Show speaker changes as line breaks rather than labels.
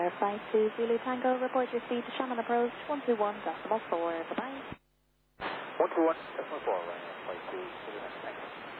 Sierra 52 Zulu Tango, report your speed to Shannon approach 121.4. Bye-bye.
121.4, running 52 Zulu Tango.